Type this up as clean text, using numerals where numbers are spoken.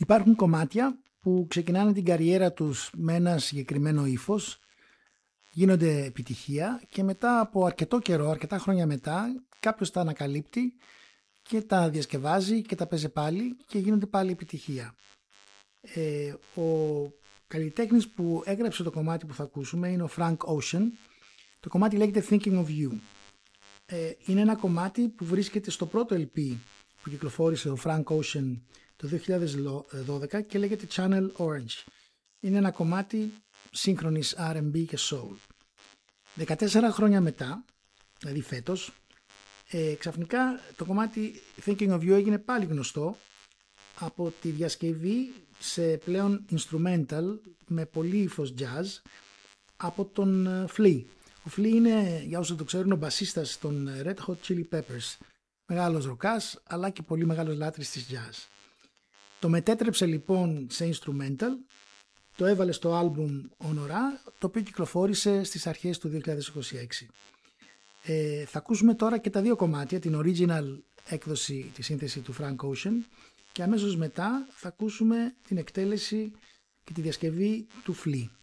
Υπάρχουν κομμάτια που ξεκινάνε την καριέρα τους με ένα συγκεκριμένο ύφος, γίνονται επιτυχία και μετά από αρκετό καιρό, αρκετά χρόνια μετά, κάποιος τα ανακαλύπτει και τα διασκευάζει και τα παίζει πάλι και γίνονται πάλι επιτυχία. Ο καλλιτέχνης που έγραψε το κομμάτι που θα ακούσουμε είναι ο Frank Ocean. Το κομμάτι λέγεται Thinking of You. Είναι ένα κομμάτι που βρίσκεται στο πρώτο LP που κυκλοφόρησε ο Frank Ocean το 2012 και λέγεται Channel Orange. Είναι ένα κομμάτι σύγχρονης R&B και Soul. 14 χρόνια μετά, δηλαδή φέτος, ξαφνικά το κομμάτι Thinking of You έγινε πάλι γνωστό από τη διασκευή σε πλέον instrumental με πολύ ύφος jazz από τον Flea. Ο Flea είναι, για όσους δεν το ξέρουν, ο μπασίστας των Red Hot Chili Peppers. Μεγάλος ροκάς, αλλά και πολύ μεγάλος λάτρης της jazz. Το μετέτρεψε λοιπόν σε instrumental, το έβαλε στο άλμπουμ Honorá, το οποίο κυκλοφόρησε στις αρχές του 2026. Θα ακούσουμε τώρα και τα δύο κομμάτια, την original έκδοση, τη σύνθεση του Frank Ocean, και αμέσως μετά θα ακούσουμε την εκτέλεση και τη διασκευή του Flea.